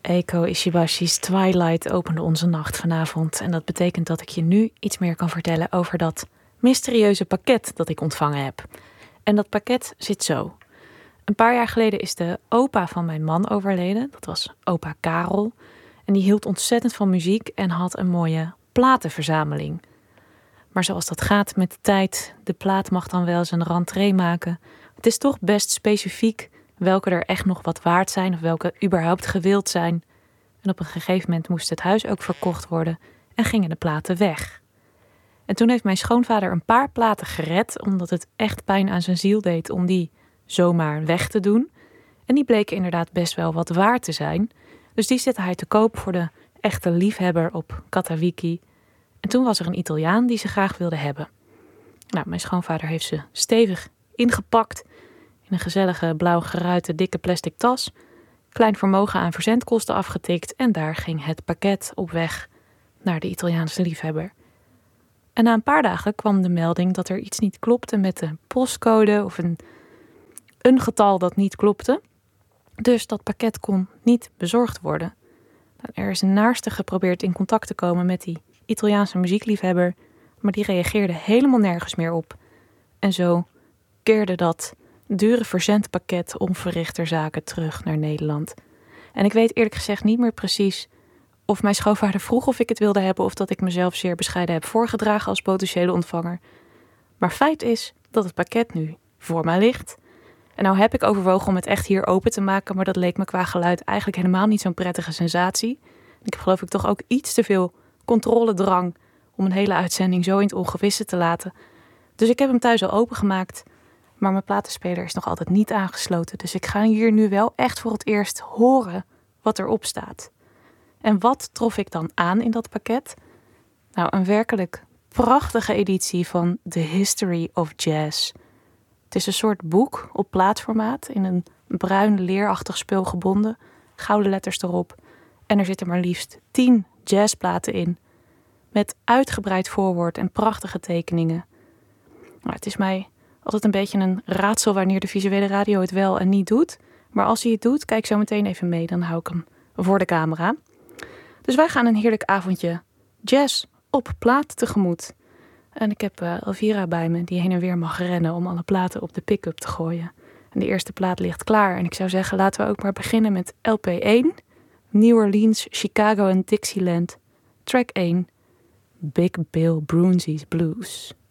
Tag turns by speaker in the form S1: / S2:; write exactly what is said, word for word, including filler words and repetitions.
S1: Eiko Ishibashi's Twilight opende onze nacht vanavond. En dat betekent dat ik je nu iets meer kan vertellen over dat mysterieuze pakket dat ik ontvangen heb. En dat pakket zit zo. Een paar jaar geleden is de opa van mijn man overleden. Dat was opa Karel. En die hield ontzettend van muziek en had een mooie platenverzameling. Maar zoals dat gaat met de tijd, de plaat mag dan wel zijn rentree maken. Het is toch best specifiek welke er echt nog wat waard zijn of welke überhaupt gewild zijn. En op een gegeven moment moest het huis ook verkocht worden en gingen de platen weg. En toen heeft mijn schoonvader een paar platen gered, omdat het echt pijn aan zijn ziel deed om die zomaar weg te doen. En die bleken inderdaad best wel wat waard te zijn. Dus die zette hij te koop voor de echte liefhebber op Katawiki. En toen was er een Italiaan die ze graag wilde hebben. Nou, mijn schoonvader heeft ze stevig ingepakt in een gezellige blauw geruite dikke plastic tas. Klein vermogen aan verzendkosten afgetikt en daar ging het pakket op weg naar de Italiaanse liefhebber. En na een paar dagen kwam de melding dat er iets niet klopte met de postcode of een, een getal dat niet klopte. Dus dat pakket kon niet bezorgd worden. Nou, er is een naarste geprobeerd in contact te komen met die Italiaanse muziekliefhebber, maar die reageerde helemaal nergens meer op. En zo keerde dat dure verzendpakket onverrichter zaken terug naar Nederland. En ik weet eerlijk gezegd niet meer precies of mijn schoonvader vroeg of ik het wilde hebben of dat ik mezelf zeer bescheiden heb voorgedragen als potentiële ontvanger. Maar feit is dat het pakket nu voor mij ligt. En nou heb ik overwogen om het echt hier open te maken, maar dat leek me qua geluid eigenlijk helemaal niet zo'n prettige sensatie. Ik heb geloof ik toch ook iets te veel controledrang om een hele uitzending zo in het ongewisse te laten. Dus ik heb hem thuis al opengemaakt, maar mijn platenspeler is nog altijd niet aangesloten. Dus ik ga hier nu wel echt voor het eerst horen wat erop staat. En wat trof ik dan aan in dat pakket? Nou, een werkelijk prachtige editie van The History of Jazz. Het is een soort boek op plaatformaat, in een bruin leerachtig spul gebonden, gouden letters erop. En er zitten maar liefst tien jazzplaten in, met uitgebreid voorwoord en prachtige tekeningen. Nou, het is mij altijd een beetje een raadsel wanneer de visuele radio het wel en niet doet. Maar als hij het doet, kijk zo meteen even mee, dan hou ik hem voor de camera. Dus wij gaan een heerlijk avondje jazz op plaat tegemoet. En ik heb uh, Elvira bij me die heen en weer mag rennen om alle platen op de pick-up te gooien. En de eerste plaat ligt klaar. En ik zou zeggen, laten we ook maar beginnen met L P één. New Orleans, Chicago en Dixieland. Track één. Big Bill Broonzy's Blues.